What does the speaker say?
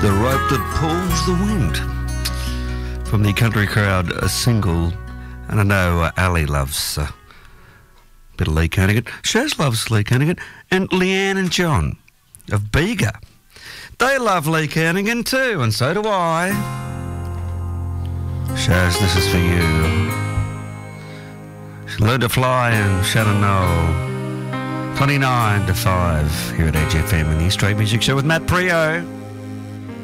The Rope That Pulls the Wind. From the Country Crowd, a single. And I know Ali loves a bit of Lee Kernaghan. Shaz loves Lee Kernaghan. And Leanne and John of Bega. They love Lee Kernaghan too, and so do I. Shaz, this is for you. She learned to fly in Shannon Knoll. 29 to 5 here at Edge FM in the Straight Music Show with Matt Prio.